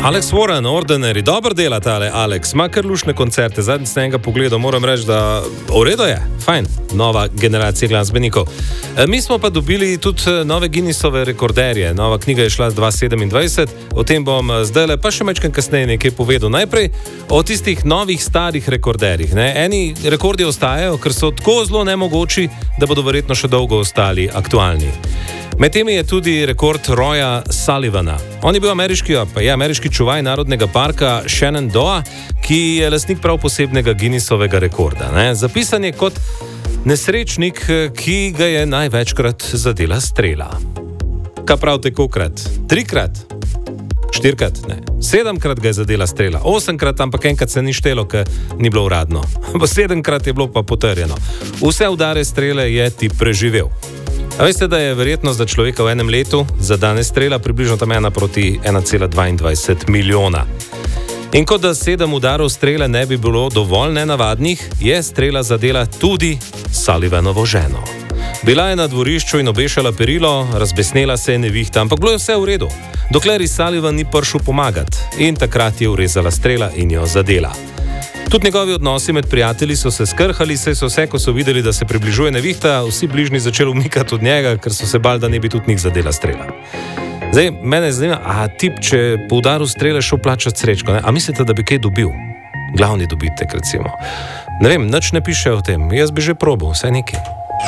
Alex Warren, Ordinary, dobro dela tale Alex, ima kar lušne koncerte, zadnjič sem enega pogledal, moram reči, da v redu je, fajn, nova generacija glasbenikov. Mi smo pa dobili tudi nove Guinnessove rekorderje, nova knjiga je šla z 2027, o tem bom zdajle pa še mečkaj kasneje nekaj povedal. Najprej o tistih novih starih rekorderjih. Eni rekordi ostajajo, ker so tako zelo nemogoči, da bodo verjetno še dolgo ostali aktualni. Med temi je tudi rekord Roya Sullivana. On je bil ameriški čuvaj Narodnega parka Shenandoah, ki je lastnik prav posebnega Guinnessovega rekorda. Zapisan je kot nesrečnik, ki ga je največkrat zadela strela. Kaj pravite, kolikrat? 3-krat? 4-krat? Ne. 7-krat ga je zadela strela. 8-krat, ampak enkrat se ni štelo, ker ni bilo uradno. 7-krat je bilo pa potrjeno. Vse udare strele je ti preživel. A veste, da je verjetnost, da človeka v enem letu zadane strela približno tam 1 proti 1,22 milijona. In kot da 7 udarov strele ne bi bilo dovolj nenavadnih, je strela zadela tudi Sullivanovo ženo. Bila je na dvorišču in obešala perilo, razbesnela se je nevihta, ampak bilo je vse v redu, dokler ji Sullivan ni prišel pomagat in takrat je urezala strela in jo zadela. Tudi njegovi odnosi med prijatelji so se skrhali, saj so se, ko so videli, da se približuje nevihta, vsi bližnji začeli umikati od njega, ker so se bali, da ne bi tudi njih zadela strela. Zdaj, mene zanima, a tip, če po udaru strele šel plačati srečko, a mislite, da bi kaj dobil? Glavni dobitek, recimo. Ne vem, nič ne piše o tem, jaz bi že probal, vsaj nekaj.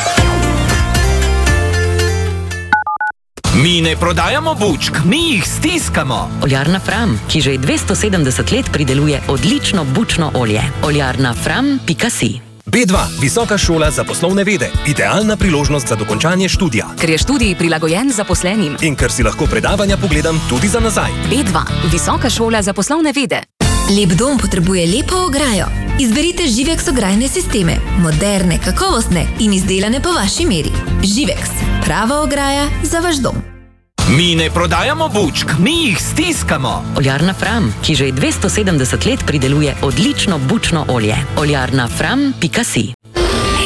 Mi ne prodajamo bučk, mi jih stiskamo. Oljarna Fram, ki že 270 let prideluje odlično bučno olje. Oljarnafram.si. B2, Visoka šola za poslovne vede. Idealna priložnost za dokončanje študija. Ker je študij prilagojen zaposlenim. In ker si lahko predavanja pogledam tudi za nazaj. B2, Visoka šola za poslovne vede. Lep dom potrebuje lepo ograjo. Izberite Živex ograjne sisteme. Moderne, kakovostne in izdelane po vaši meri. Živex, prava ograja za vaš dom. Mi ne prodajamo bučk, mi jih stiskamo. Oljarna Fram, ki že 270 let prideluje odlično bučno olje. Oljarnafram.si.